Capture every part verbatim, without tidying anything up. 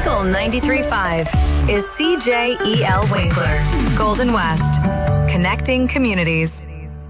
Eagle ninety-three point five is C J E L Winkler, Golden West, connecting communities.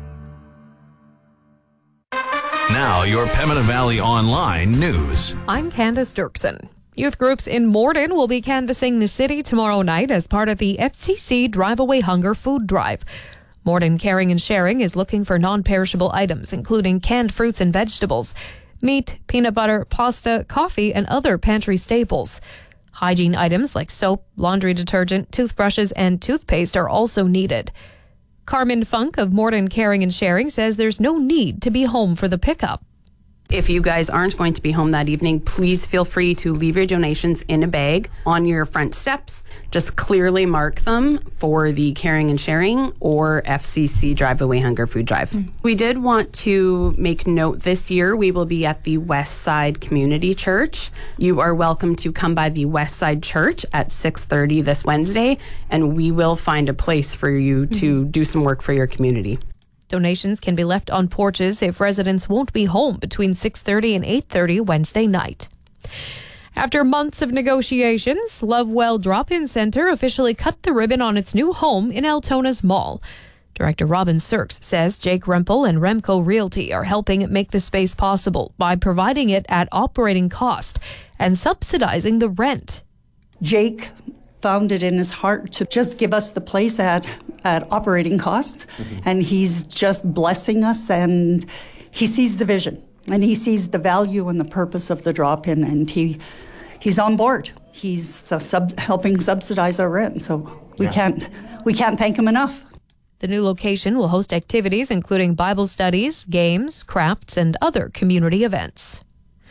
Now, your Pembina Valley Online news. I'm Candace Dirksen. Youth groups in Morden will be canvassing the city tomorrow night as part of the F C C Drive Away Hunger food drive. Morden Caring and Sharing is looking for non-perishable items, including canned fruits and vegetables, meat, peanut butter, pasta, coffee, and other pantry staples. Hygiene items like soap, laundry detergent, toothbrushes, and toothpaste are also needed. Carmen Funk of Morden Caring and Sharing says there's no need to be home for the pickup. If you guys aren't going to be home that evening, please feel free to leave your donations in a bag on your front steps. Just clearly mark them for the Caring and Sharing or F C C Drive Away Hunger Food Drive. Mm. We did want to make note this year we will be at the West Side Community Church. You are welcome to come by the West Side Church at six thirty this Wednesday, and we will find a place for you mm-hmm. to do some work for your community. Donations can be left on porches if residents won't be home between six thirty and eight thirty Wednesday night. After months of negotiations, Lovewell Drop-In Centre officially cut the ribbon on its new home in Altona's Mall. Director Robin Sirks says Jake Rempel and Remco Realty are helping make the space possible by providing it at operating cost and subsidizing the rent. Jake found it in his heart to just give us the place at, at operating cost. Mm-hmm. And he's just blessing us, and he sees the vision and he sees the value and the purpose of the drop-in, and he he's on board. He's uh, sub, helping subsidize our rent. So we yeah. can't we can't thank him enough. The new location will host activities including Bible studies, games, crafts, and other community events.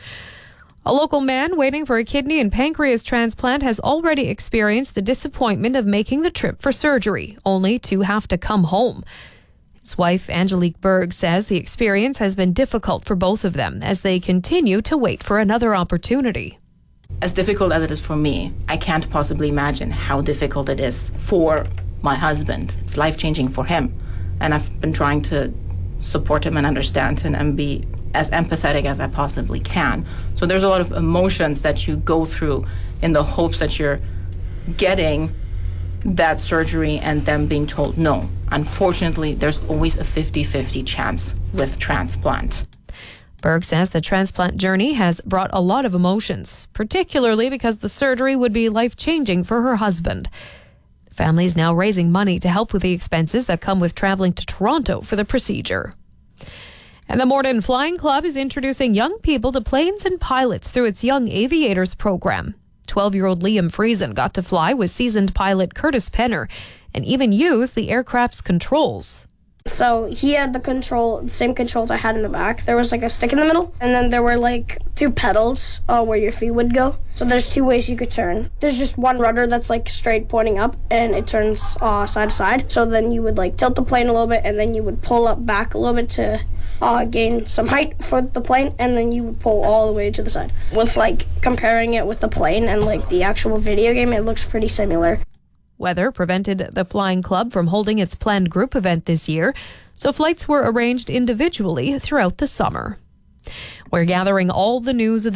A local man waiting for a kidney and pancreas transplant has already experienced the disappointment of making the trip for surgery, only to have to come home. His wife, Angelique Berg, says the experience has been difficult for both of them as they continue to wait for another opportunity. As difficult as it is for me, I can't possibly imagine how difficult it is for my husband. It's life-changing for him. And I've been trying to support him and understand him and be as empathetic as I possibly can. So there's a lot of emotions that you go through in the hopes that you're getting that surgery and them being told no. Unfortunately, there's always a fifty-fifty chance with transplant. Berg says the transplant journey has brought a lot of emotions, particularly because the surgery would be life-changing for her husband. The family is now raising money to help with the expenses that come with traveling to Toronto for the procedure. And the Morden Flying Club is introducing young people to planes and pilots through its Young Aviators program. twelve-year-old Liam Friesen got to fly with seasoned pilot Curtis Penner and even use the aircraft's controls. So he had the control, the same controls I had in the back. There was like a stick in the middle, and then there were like two pedals uh, where your feet would go. So there's two ways you could turn. There's just one rudder that's like straight pointing up, and it turns uh, side to side. So then you would like tilt the plane a little bit, and then you would pull up back a little bit to uh, gain some height for the plane, and then you would pull all the way to the side. With like comparing it with the plane and like the actual video game, it looks pretty similar. Weather prevented the Flying Club from holding its planned group event this year, so flights were arranged individually throughout the summer. We're gathering all the news of the